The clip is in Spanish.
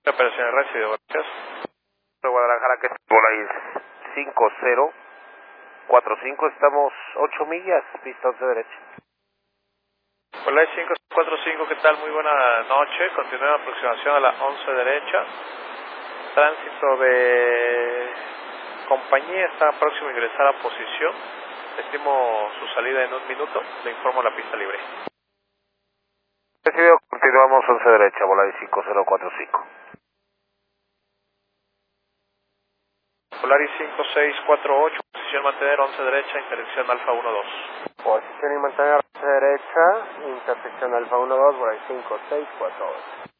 Operaciones recibido, gracias. De Guadalajara, que Volaris 5045, estamos 8 millas, pista 11 derecha. Volaris 545, ¿qué tal? Muy buena noche, continúa la aproximación a la 11 derecha. Tránsito de compañía está próximo a ingresar a posición. Estimo su salida en 1 minuto, le informo la pista libre. Recibido, continuamos 11 derecha, Volaris 5045. Volaris 5648, posición mantener 11 derecha, intersección Alfa 12. Posición y mantener 11 derecha, intersección Alfa 12, Volaris 5648.